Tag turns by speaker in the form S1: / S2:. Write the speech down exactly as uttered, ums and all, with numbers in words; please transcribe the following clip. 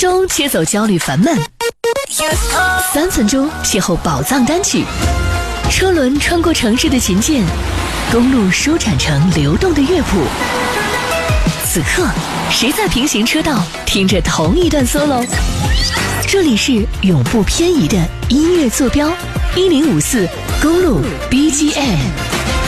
S1: 钟切走焦虑烦闷，三分钟邂逅宝藏单曲。车轮穿过城市的琴键，公路舒展成流动的乐谱。此刻，谁在平行车道听着同一段 solo？ 这里是永不偏移的音乐坐标，一零五四公路 B G M。